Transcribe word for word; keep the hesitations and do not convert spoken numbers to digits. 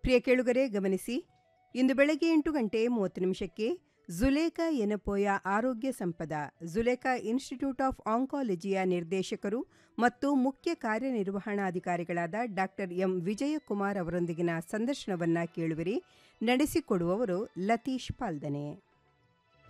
ಪ್ರಿಯ ಕೇಳುಗರೆ ಗಮನಿಸಿ, ಇಂದು ಬೆಳಗ್ಗೆ ಎಂಟು ಗಂಟೆ ಮೂವತ್ತು ನಿಮಿಷಕ್ಕೆ ಜುಲೇಖಾ ಎನಪೋಯ ಆರೋಗ್ಯ ಸಂಪದ, ಜುಲೇಖಾ ಇನ್ಸ್ಟಿಟ್ಯೂಟ್ ಆಫ್ ಆಂಕಾಲಜಿಯ ನಿರ್ದೇಶಕರು ಮತ್ತು ಮುಖ್ಯ ಕಾರ್ಯನಿರ್ವಹಣಾಧಿಕಾರಿಗಳಾದ ಡಾಕ್ಟರ್ ಎಂ ವಿಜಯಕುಮಾರ್ ಅವರೊಂದಿಗಿನ ಸಂದರ್ಶನವನ್ನ ಕೇಳುವಿರಿ. ನಡೆಸಿಕೊಡುವವರು ಲತೀಶ್ ಪಾಲ್ದನೆ.